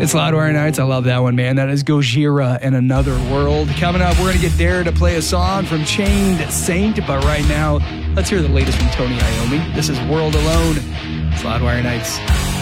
It's Loudwire Nights. I love that one, man. That is Gojira and Another World. Coming up, we're going to get Dare to play a song from Chained Saint. But right now, let's hear the latest from Tony Iommi. This is World Alone. It's Loudwire Nights.